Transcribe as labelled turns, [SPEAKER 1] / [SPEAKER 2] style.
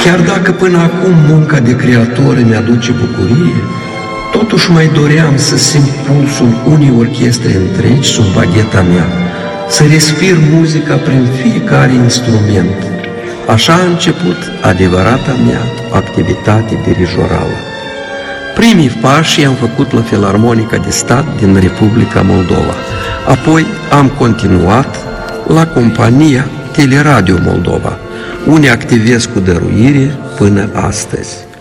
[SPEAKER 1] Chiar dacă până acum munca de creator îmi aduce bucurie, totuși mai doream să simt pulsul unei orchestre întregi sub bagheta mea, să respir muzica prin fiecare instrument. Așa a început adevărata mea activitate dirijorală. Primii pași i-am făcut la Filarmonica de Stat din Republica Moldova. Apoi am continuat la compania Teleradio Moldova, unde activez cu dăruire până astăzi.